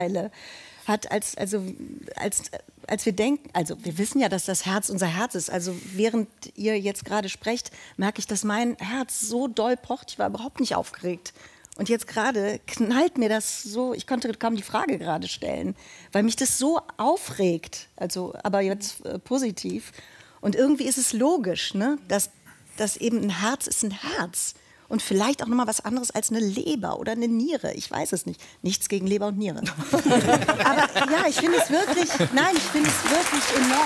hat, als wir denken, also wir wissen ja, dass das Herz unser Herz ist. Also während ihr jetzt gerade sprecht, merke ich, dass mein Herz so doll pocht. Ich war überhaupt nicht aufgeregt. Und jetzt gerade knallt mir das so, ich konnte kaum die Frage gerade stellen, weil mich das so aufregt, also aber jetzt positiv. Und irgendwie ist es logisch, ne? dass eben ein Herz ist ein Herz. Und vielleicht auch noch mal was anderes als eine Leber oder eine Niere. Ich weiß es nicht. Nichts gegen Leber und Niere. Aber ja, ich finde es wirklich, nein, ich finde es wirklich enorm.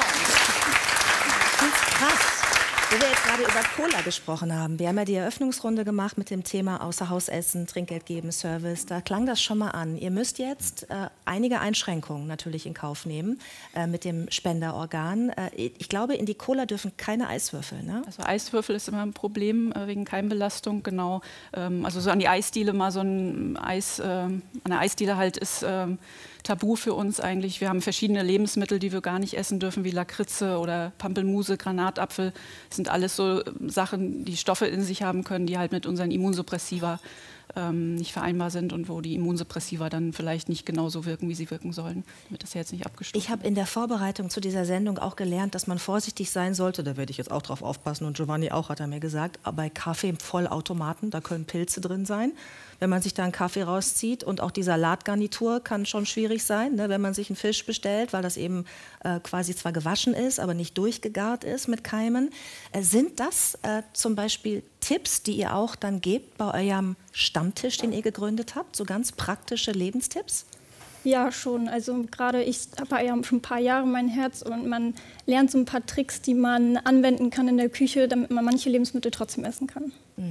Ich finde es krass. Wo wir jetzt gerade über Cola gesprochen haben. Wir haben ja die Eröffnungsrunde gemacht mit dem Thema Außerhausessen, Trinkgeld geben, Service. Da klang das schon mal an. Ihr müsst jetzt einige Einschränkungen natürlich in Kauf nehmen mit dem Spenderorgan. Ich glaube, in die Cola dürfen keine Eiswürfel, ne? Also Eiswürfel ist immer ein Problem wegen Keimbelastung, genau. Also so an die Eisdiele mal so ein Eis, an der Eisdiele halt ist tabu für uns eigentlich. Wir haben verschiedene Lebensmittel, die wir gar nicht essen dürfen, wie Lakritze oder Pampelmuse, Granatapfel. Das sind alles so Sachen, die Stoffe in sich haben können, die halt mit unseren Immunsuppressiva nicht vereinbar sind und wo die Immunsuppressiva dann vielleicht nicht genauso wirken, wie sie wirken sollen. Damit das jetzt nicht abgestuft. Ich habe in der Vorbereitung zu dieser Sendung auch gelernt, dass man vorsichtig sein sollte. Da werde ich jetzt auch drauf aufpassen und Giovanni auch, hat er mir gesagt. Aber bei Kaffee im Vollautomaten, da können Pilze drin sein. Wenn man sich da einen Kaffee rauszieht, und auch die Salatgarnitur kann schon schwierig sein, ne, wenn man sich einen Fisch bestellt, weil das eben quasi zwar gewaschen ist, aber nicht durchgegart ist mit Keimen. Sind das zum Beispiel Tipps, die ihr auch dann gebt bei eurem Stammtisch, den ihr gegründet habt? So ganz praktische Lebenstipps? Ja, schon. Also gerade ich habe ja schon ein paar Jahre mein Herz und man lernt so ein paar Tricks, die man anwenden kann in der Küche, damit man manche Lebensmittel trotzdem essen kann.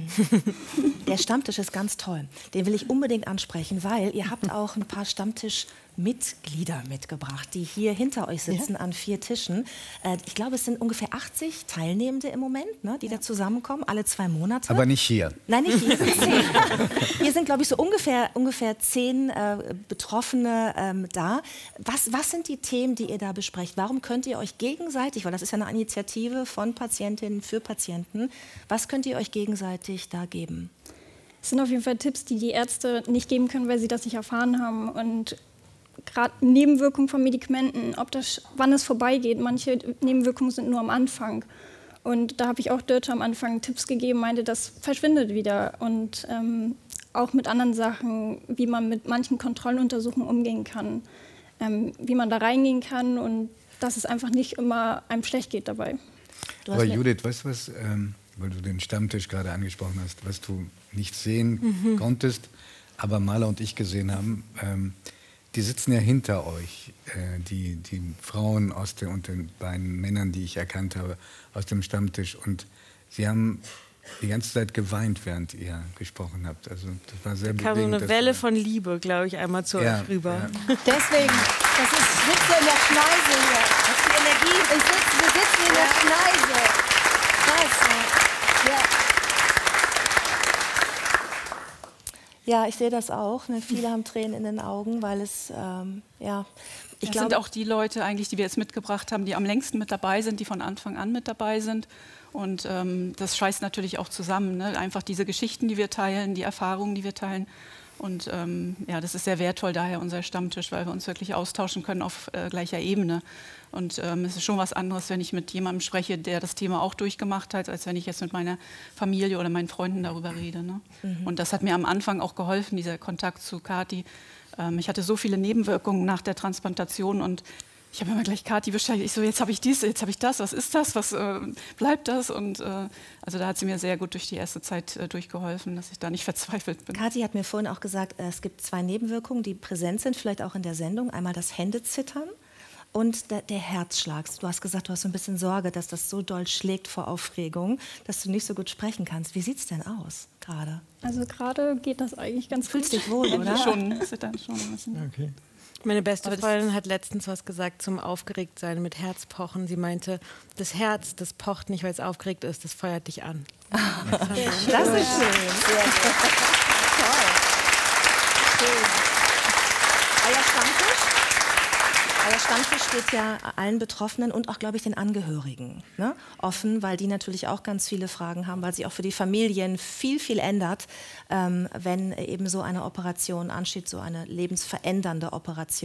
Der Stammtisch ist ganz toll. Den will ich unbedingt ansprechen, weil ihr habt auch ein paar Stammtischmitglieder mitgebracht, die hier hinter euch sitzen an 4 Tischen. Ich glaube, es sind ungefähr 80 Teilnehmende im Moment, ne, die da zusammenkommen, alle 2 Monate. Aber nicht hier. Nein, nicht hier. Sind 10. Hier sind, glaube ich, so ungefähr 10 Betroffene da. Was sind die Themen, die ihr da besprecht? Warum könnt ihr euch gegenseitig, weil das ist ja eine Initiative von Patientinnen für Patienten, was könnt ihr euch gegenseitig da geben? Es sind auf jeden Fall Tipps, die die Ärzte nicht geben können, weil sie das nicht erfahren haben. Und gerade Nebenwirkungen von Medikamenten, wann es vorbeigeht, manche Nebenwirkungen sind nur am Anfang. Und da habe ich auch Dörte am Anfang Tipps gegeben, meinte, das verschwindet wieder. Und auch mit anderen Sachen, wie man mit manchen Kontrolluntersuchungen umgehen kann, wie man da reingehen kann und dass es einfach nicht immer einem schlecht geht dabei. Aber Judith, weißt du was, weil du den Stammtisch gerade angesprochen hast, was du nicht sehen konntest, aber Maler und ich gesehen haben, die sitzen ja hinter euch, die Frauen und den beiden Männern, die ich erkannt habe, aus dem Stammtisch. Und sie haben die ganze Zeit geweint, während ihr gesprochen habt. Also das war sehr bewegend. Da kam so eine Welle von Liebe, glaube ich, einmal zu euch rüber. Ja. Deswegen, ich sitze in der Schneise hier. Das ist die Energie. Wir sitzen in der Schneise. Krass. Ja. Ja, ich sehe das auch. Ne? Viele haben Tränen in den Augen, weil es, Ich glaube, sind auch die Leute eigentlich, die wir jetzt mitgebracht haben, die am längsten mit dabei sind, die von Anfang an mit dabei sind. Und das schweißt natürlich auch zusammen, ne? Einfach diese Geschichten, die wir teilen, die Erfahrungen, die wir teilen. Und ja, das ist sehr wertvoll, daher unser Stammtisch, weil wir uns wirklich austauschen können auf gleicher Ebene. Und es ist schon was anderes, wenn ich mit jemandem spreche, der das Thema auch durchgemacht hat, als wenn ich jetzt mit meiner Familie oder meinen Freunden darüber rede. Ne? Und das hat mir am Anfang auch geholfen, dieser Kontakt zu Kathi. Ich hatte so viele Nebenwirkungen nach der Transplantation und ich habe immer gleich Kathi Bescheid. Ich so, jetzt habe ich dies, jetzt habe ich das. Was ist das? Was bleibt das? Und also da hat sie mir sehr gut durch die erste Zeit durchgeholfen, dass ich da nicht verzweifelt bin. Kathi hat mir vorhin auch gesagt, es gibt 2 Nebenwirkungen, die präsent sind, vielleicht auch in der Sendung. Einmal das Händezittern und der Herzschlag. Du hast gesagt, du hast so ein bisschen Sorge, dass das so doll schlägt vor Aufregung, dass du nicht so gut sprechen kannst. Wie sieht es denn aus gerade? Also gerade geht das eigentlich ganz gut. Fühlst dich wohl, oder? Schon, zittern schon ein bisschen. Okay. Meine beste Freundin hat letztens was gesagt zum Aufgeregtsein mit Herzpochen. Sie meinte, das Herz, das pocht nicht, weil es aufgeregt ist, das feuert dich an. Das ist schön. Sehr gut. Toll. Schön. Euer Stammtisch? Euer Stammtisch steht ja allen Betroffenen und auch, glaube ich, den Angehörigen offen, weil die natürlich auch ganz viele Fragen haben, weil sich auch für die Familien viel, viel ändert, wenn eben so eine Operation ansteht, so eine lebensverändernde Operation.